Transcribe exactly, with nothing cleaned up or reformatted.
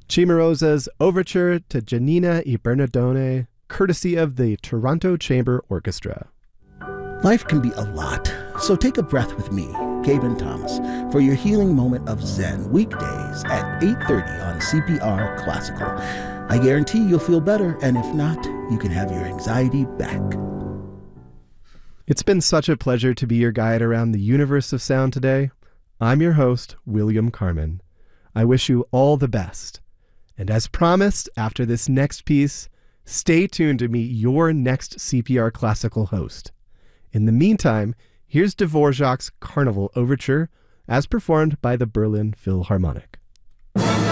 Cimarosa's Overture to Giannina e Bernardone, courtesy of the Toronto Chamber Orchestra. Life can be a lot, so take a breath with me, Gaben Thomas, for your healing moment of Zen, weekdays at eight thirty on C P R Classical. I guarantee you'll feel better, and if not, you can have your anxiety back. It's been such a pleasure to be your guide around the universe of sound today. I'm your host, William Carmen. I wish you all the best. And as promised, after this next piece, stay tuned to meet your next C P R Classical host. In the meantime, here's Dvorak's Carnival Overture, as performed by the Berlin Philharmonic.